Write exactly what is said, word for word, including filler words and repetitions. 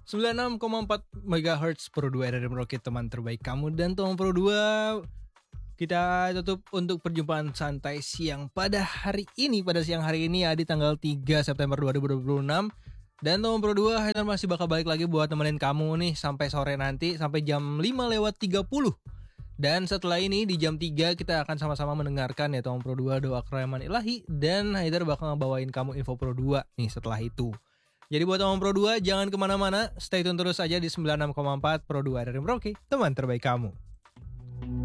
sembilan puluh enam koma empat megahertz Pro dua R R M Rocket, teman terbaik kamu. Dan teman Pro dua, kita tutup untuk perjumpaan santai siang pada hari ini. Pada siang hari ini ya, di tanggal tiga September dua ribu dua puluh enam. Dan teman Pro dua, Hater masih bakal balik lagi buat nemenin kamu nih sampai sore nanti, sampai jam lima lewat tiga puluh. Dan setelah ini di jam tiga kita akan sama-sama mendengarkan ya teman Pro dua doa kerahiman ilahi. Dan Hater bakal ngebawain kamu info Pro dua nih setelah itu. Jadi buat teman Pro dua, jangan kemana-mana, stay tune terus aja di sembilan puluh enam koma empat Pro dua R R M Rocket, teman terbaik kamu.